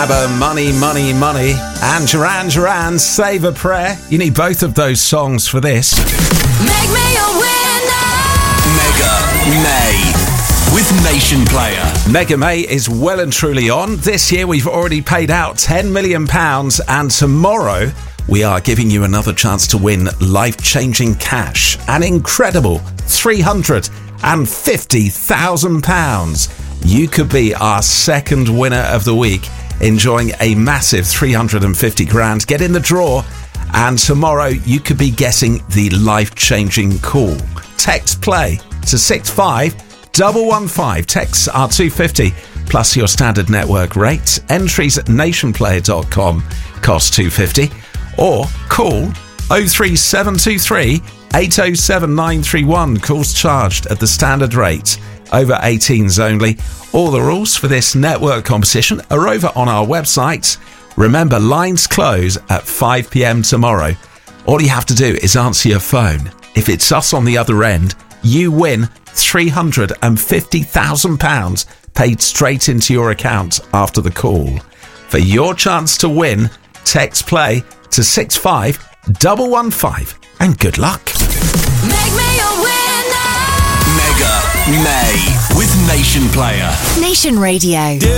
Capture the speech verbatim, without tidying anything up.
ABBA, Money, Money, Money, and Duran Duran, Save a Prayer. You need both of those songs for this. Make me a winner! Mega May with Nation Player. Mega May is well and truly on. This year we've already paid out ten million pounds, and tomorrow we are giving you another chance to win life-changing cash. An incredible three hundred fifty thousand pounds. You could be our second winner of the week, enjoying a massive three hundred fifty grand. Get in the draw, and tomorrow you could be guessing the life-changing call. Text play to six five one one five. Texts are two fifty plus your standard network rate. Entries at nation player dot com cost two fifty, or call oh three seven two three eight oh seven nine three one. Calls charged at the standard rate. Over eighteens only. All the rules for this network competition are over on our website. Remember, lines close at five p.m. tomorrow. All you have to do is answer your phone. If it's us on the other end, you win three hundred fifty thousand pounds paid straight into your account after the call. For your chance to win, text play to six five one one five, and good luck. Make me a winner! Mega May with Nation Player. Nation Radio.